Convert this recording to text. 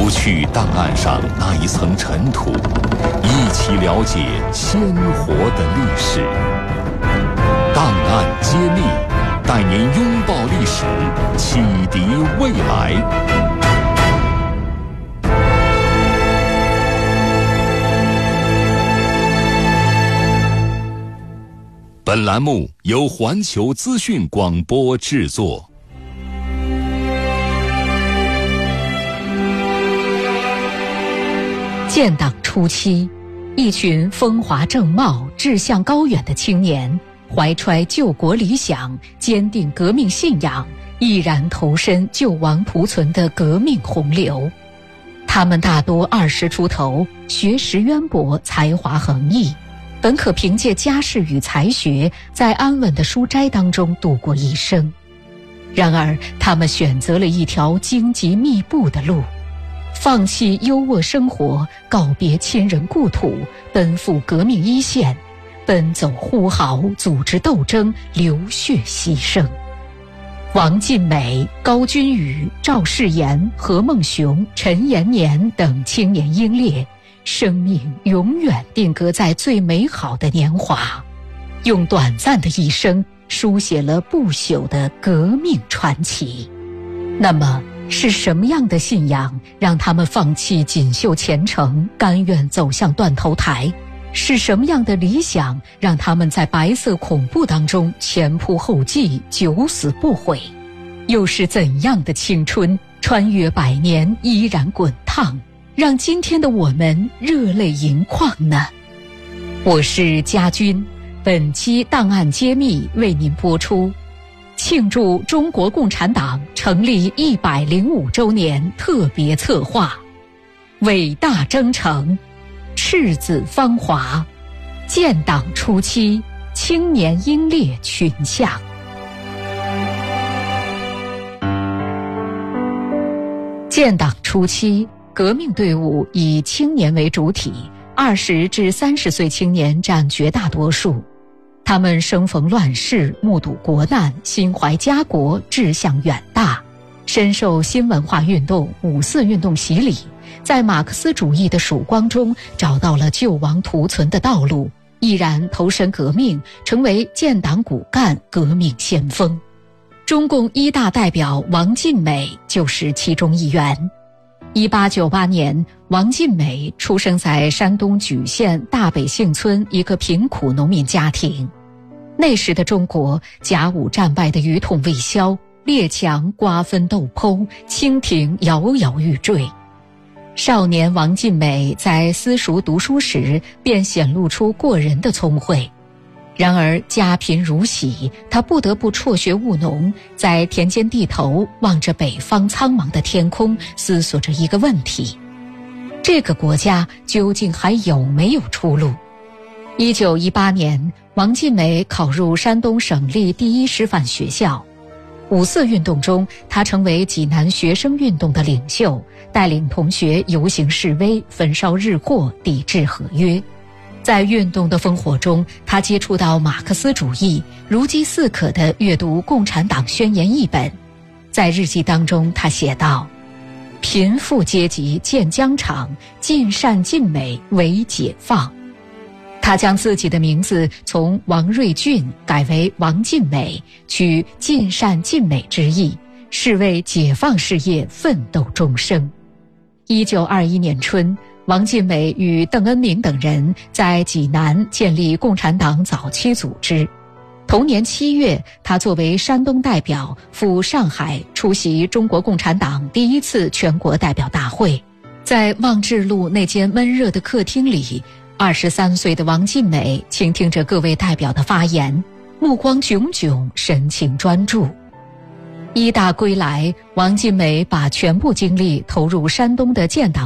除去档案上那一层尘土，一起了解鲜活的历史。档案揭秘，带您拥抱历史，启迪未来。本栏目由环球资讯广播制作。 建党初期，一群风华正茂、志向高远的青年，怀揣救国理想、坚定革命信仰，毅然投身救亡图存的革命洪流。他们大多20出头，学识渊博，才华横溢，本可凭借家世与才学，在安稳的书斋当中度过一生。然而，他们选择了一条荆棘密布的路，放弃优渥生活，告别亲人故土，奔赴革命一线，奔走呼号，组织斗争，流血牺牲。王尽美、高君宇、赵世炎、何孟雄、陈延年等青年英烈，生命永远定格在最美好的年华，用短暂的一生书写了不朽的革命传奇。那么，是什么样的信仰让他们放弃锦绣前程，甘愿走向断头台？是什么样的理想让他们在白色恐怖当中前仆后继，九死不悔？又是怎样的青春穿越100年依然滚烫，让今天的我们热泪盈眶呢？我是家军，本期档案揭秘为您播出庆祝中国共产党成立105周年特别策划，伟大征程，赤子芳华，建党初期青年英烈群像。建党初期，革命队伍以青年为主体，20至30岁青年占绝大多数。他们生逢乱世，目睹国难，心怀家国，志向远大，深受新文化运动、五四运动洗礼，在马克思主义的曙光中找到了救亡图存的道路，毅然投身革命，成为建党骨干、革命先锋。中共一大代表王尽美就是其中一员。1898年，王尽美出生在山东莒县大北幸村一个贫苦农民家庭。那时的中国，甲午战败的余痛未消，列强瓜分斗殴，清廷摇摇欲坠。少年王尽美在私塾读书时便显露出过人的聪慧。然而家贫如洗，他不得不辍学务农，在田间地头望着北方苍茫的天空，思索着一个问题：这个国家究竟还有没有出路？1918年，王尽美考入山东省立第一师范学校。五四运动中，他成为济南学生运动的领袖，带领同学游行示威，焚烧日货，抵制合约。在运动的烽火中，他接触到马克思主义，如饥似渴地阅读《共产党宣言》一本。在日记当中，他写道：贫富阶级见疆场，尽善尽美为解放。他将自己的名字从王瑞俊改为王尽美，取尽善尽美之意，是为解放事业奋斗终生。1921年春，王尽美与邓恩铭等人在济南建立共产党早期组织。同年7月，他作为山东代表赴上海出席中国共产党第1次全国代表大会。在望志路那间闷热的客厅里，23岁的王尽美倾听着各位代表的发言，目光炯炯，神情专注。一大归来，王尽美把全部精力投入山东的建党